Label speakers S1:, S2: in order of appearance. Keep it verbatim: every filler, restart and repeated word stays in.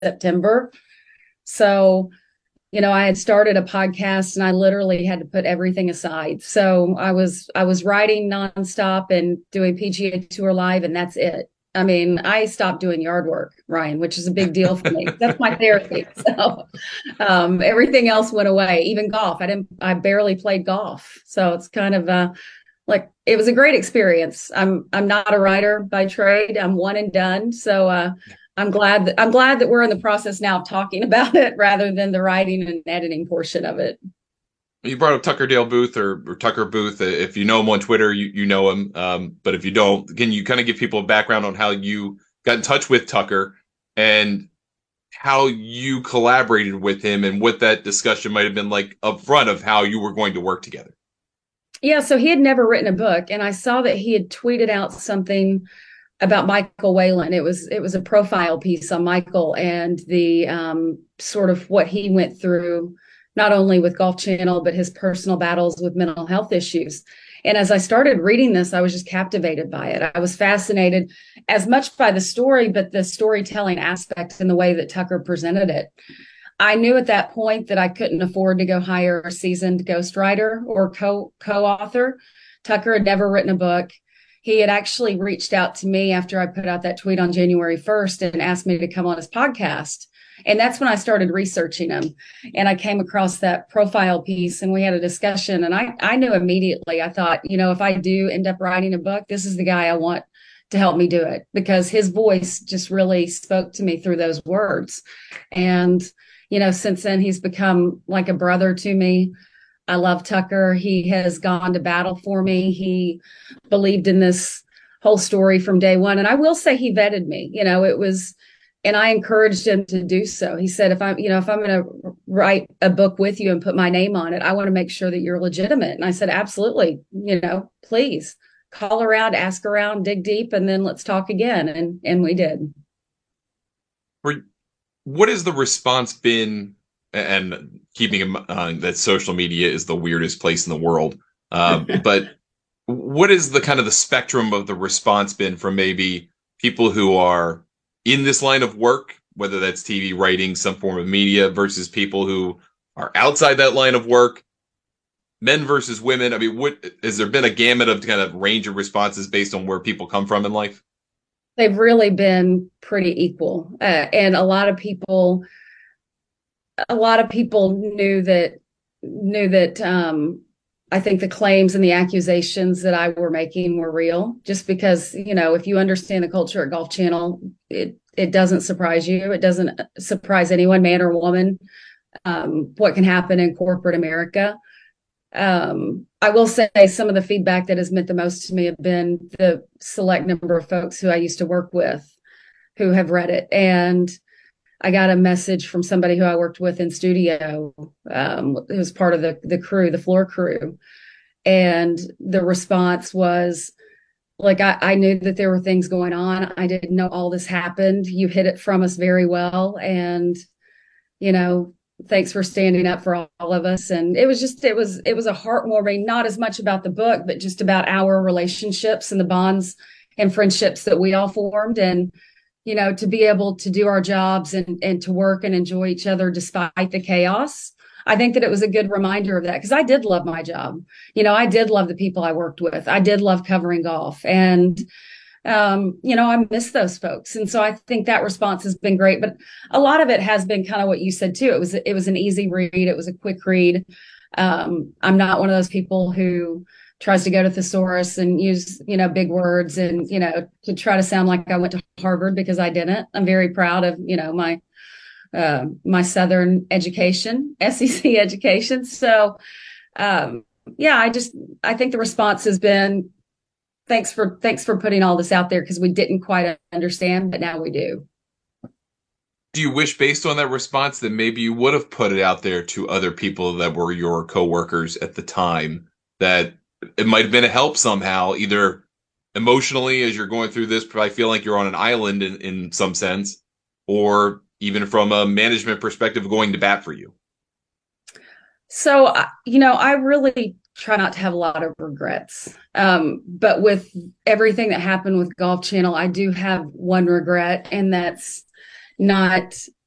S1: September. So, you know, I had started a podcast and I literally had to put everything aside. So I was I was writing nonstop and doing P G A Tour Live, and that's it. I mean, I stopped doing yard work, Ryan, which is a big deal for me. That's my therapy. So um, everything else went away, even golf. I didn't, I barely played golf. So it's kind of uh, like, it was a great experience. I'm, I'm not a writer by trade. I'm one and done. So uh, I'm glad that, I'm glad that we're in the process now of talking about it rather than the writing and editing portion of it.
S2: You brought up Tucker Dale Booth or, or Tucker Booth. If you know him on Twitter, you, you know him. Um, but if you don't, can you kind of give people a background on how you got in touch with Tucker and how you collaborated with him and what that discussion might have been like up front of how you were going to work together?
S1: Yeah, so he had never written a book, and I saw that he had tweeted out something about Michael Whalen. It was it was a profile piece on Michael and the um, sort of what he went through, not only with Golf Channel, but his personal battles with mental health issues. And as I started reading this, I was just captivated by it. I was fascinated as much by the story, but the storytelling aspect and the way that Tucker presented it. I knew at that point that I couldn't afford to go hire a seasoned ghostwriter or co co-author. Tucker had never written a book. He had actually reached out to me after I put out that tweet on January first and asked me to come on his podcast. And that's when I started researching him. And I came across that profile piece and we had a discussion. And I, I knew immediately, I thought, you know, if I do end up writing a book, this is the guy I want to help me do it, because his voice just really spoke to me through those words. And, you know, since then, he's become like a brother to me. I love Tucker. He has gone to battle for me. He believed in this whole story from day one. And I will say he vetted me. You know, it was, and I encouraged him to do so. He said, if I'm, you know, if I'm going to write a book with you and put my name on it, I want to make sure that you're legitimate. And I said, absolutely. You know, please call around, ask around, dig deep, and then let's talk again. And, and we did.
S2: What has the response been? And keeping in mind that social media is the weirdest place in the world. Uh, but what is the kind of the spectrum of the response been from maybe people who are in this line of work, whether that's T V, writing, some form of media, versus people who are outside that line of work, men versus women? I mean, what has there been a gamut of kind of range of responses based on where people come from in life?
S1: They've really been pretty equal. Uh, and a lot of people, a lot of people knew that, knew that, um, I think the claims and the accusations that I were making were real, just because, you know, if you understand the culture at Golf Channel, it, it doesn't surprise you. It doesn't surprise anyone, man or woman, um, what can happen in corporate America. Um, I will say some of the feedback that has meant the most to me have been the select number of folks who I used to work with who have read it. And I got a message from somebody who I worked with in studio, um, who was part of the, the crew, the floor crew. And the response was like, I, I knew that there were things going on. I didn't know all this happened. You hid it from us very well. And, you know, thanks for standing up for all, all of us. And it was just, it was, it was a heartwarming, not as much about the book, but just about our relationships and the bonds and friendships that we all formed. And, you know, to be able to do our jobs and, and to work and enjoy each other despite the chaos. I think that it was a good reminder of that, because I did love my job. You know, I did love the people I worked with. I did love covering golf. And, um, you know, I miss those folks. And so I think that response has been great. But a lot of it has been kind of what you said, too. It was it was an easy read. It was a quick read. Um, I'm not one of those people who tries to go to thesaurus and use, you know, big words and, you know, to try to sound like I went to Harvard, because I didn't. I'm very proud of, you know, my uh, my Southern education, S E C education. So, um, yeah, I just, I think the response has been, thanks for, thanks for putting all this out there, because we didn't quite understand, but now we do.
S2: Do you wish, based on that response, that maybe you would have put it out there to other people that were your coworkers at the time, that it might have been a help somehow, either emotionally as you're going through this, probably feel like you're on an island in, in some sense, or even from a management perspective, going to bat for you?
S1: So, you know, I really try not to have a lot of regrets. Um, but with everything that happened with Golf Channel, I do have one regret, and that's not